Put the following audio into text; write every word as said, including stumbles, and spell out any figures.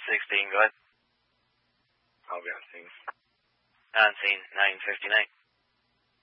sixteen, go ahead. I'll be on scene. On scene, nine fifty-nine.